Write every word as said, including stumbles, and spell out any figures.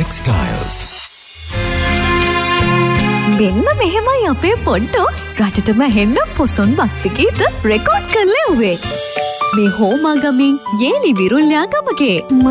Textiles. මෙන්න මෙහෙමයි අපේ පොඩ්ඩෝ රටටම හෙන්න පොසොන් භක්ති ගීත රෙකෝඩ් කරලා උවේ. මේ හෝමාගමින් යේලි විරුල්ලා ගමගේ